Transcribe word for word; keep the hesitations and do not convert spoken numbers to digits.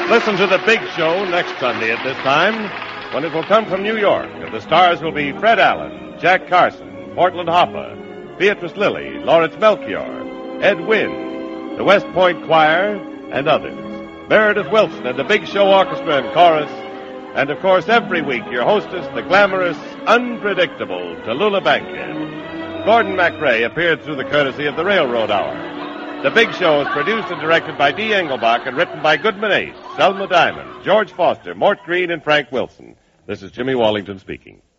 Listen to The Big Show next Sunday at this time, when it will come from New York, and the stars will be Fred Allen, Jack Carson, Portland Hoppa, Beatrice Lilly, Lawrence Melchior, Ed Wynn, the West Point Choir, and others. Meredith Wilson and the Big Show Orchestra and Chorus, and of course every week your hostess, the glamorous, unpredictable Tallulah Bankhead. Gordon MacRae appeared through the courtesy of the Railroad Hour. The Big Show is produced and directed by Dee Engelbach and written by Goodman Ace, Selma Diamond, George Foster, Mort Green, and Frank Wilson. This is Jimmy Wallington speaking.